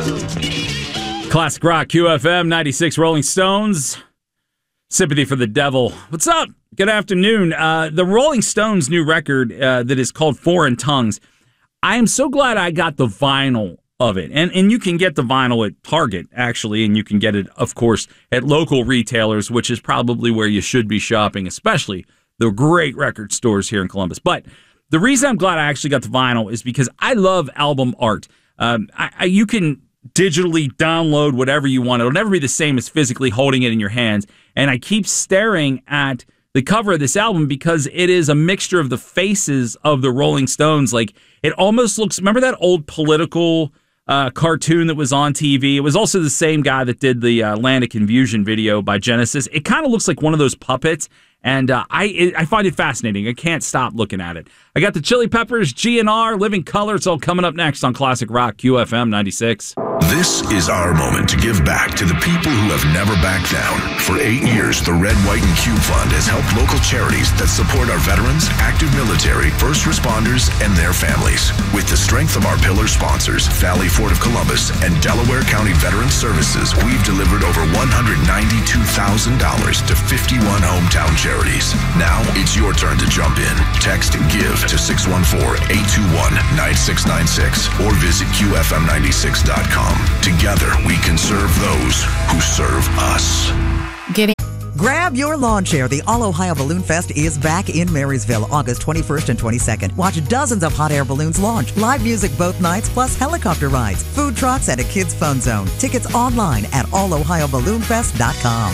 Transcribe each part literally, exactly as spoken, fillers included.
Classic Rock, Q F M, ninety-six Rolling Stones. Sympathy for the Devil. What's up? Good afternoon. Uh, the Rolling Stones' new record uh, that is called Foreign Tongues. I am so glad I got the vinyl of it. And and you can get the vinyl at Target, actually, and you can get it, of course, at local retailers, which is probably where you should be shopping, especially the great record stores here in Columbus. But the reason I'm glad I actually got the vinyl is because I love album art. Um, I, I, you can digitally download whatever you want. It'll never be the same as physically holding it in your hands. And I keep staring at the cover of this album because it is a mixture of the faces of the Rolling Stones. Like, it almost looks, remember that old political uh, cartoon that was on T V? It was also the same guy that did the uh, Land of Confusion video by Genesis. It kind of looks like one of those puppets. And uh, I it, I find it fascinating. I can't stop looking at it. I got the Chili Peppers, G N R, Living Color. It's all coming up next on Classic Rock, Q F M ninety-six. This is our moment to give back to the people who have never backed down. For eight years, the Red, White, and Cube Fund has helped local charities that support our veterans, active military, first responders, and their families. With the strength of our pillar sponsors, Valley Ford of Columbus and Delaware County Veterans Services, we've delivered over one hundred ninety-two thousand dollars to fifty-one hometown charities. Now it's your turn to jump in. Text GIVE to six one four, eight two one, nine six nine six or visit Q F M ninety-six dot com. Together, we can serve those who serve us. Getting Grab your lawn chair. The All Ohio Balloon Fest is back in Marysville, August twenty-first and twenty-second. Watch dozens of hot air balloons launch, live music both nights, plus helicopter rides, food trucks, and a kids' fun zone. Tickets online at all ohio balloon fest dot com.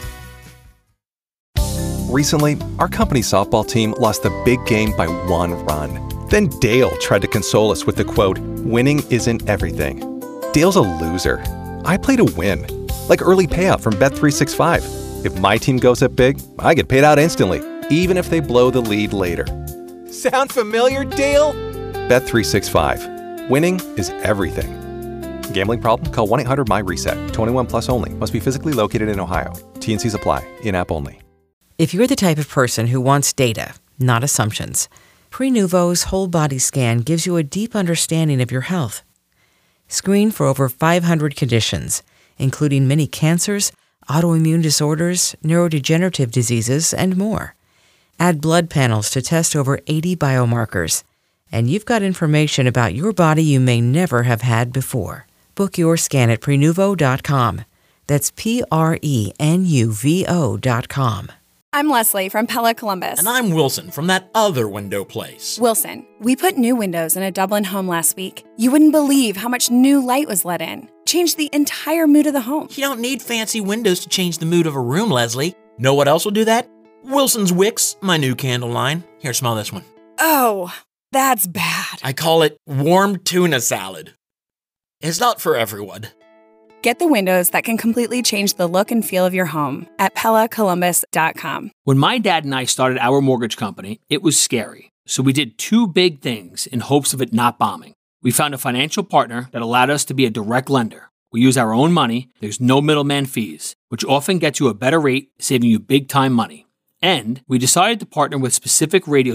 Recently, our company softball team lost the big game by one run. Then Dale tried to console us with the quote, "Winning isn't everything." Dale's a loser. I play to win. Like early payout from Bet three sixty-five. If my team goes up big, I get paid out instantly, even if they blow the lead later. Sound familiar, Dale? Bet three sixty-five. Winning is everything. Gambling problem? Call one eight hundred my reset. twenty-one plus only. Must be physically located in Ohio. T and Cs apply. In-app only. If you're the type of person who wants data, not assumptions, Prenuvo's whole body scan gives you a deep understanding of your health. Screen for over five hundred conditions, including many cancers, autoimmune disorders, neurodegenerative diseases, and more. Add blood panels to test over eighty biomarkers, and you've got information about your body you may never have had before. Book your scan at Prenuvo dot com. That's P R E N U V O dot com. I'm Leslie from Pella Columbus. And I'm Wilson from that other window place. Wilson, we put new windows in a Dublin home last week. You wouldn't believe how much new light was let in. Changed the entire mood of the home. You don't need fancy windows to change the mood of a room, Leslie. Know what else will do that? Wilson's Wicks, my new candle line. Here, smell this one. Oh, that's bad. I call it warm tuna salad. It's not for everyone. Get the windows that can completely change the look and feel of your home at Pella Columbus dot com. When my dad and I started our mortgage company, it was scary. So we did two big things in hopes of it not bombing. We found a financial partner that allowed us to be a direct lender. We use our own money, there's no middleman fees, which often gets you a better rate, saving you big time money. And we decided to partner with specific radio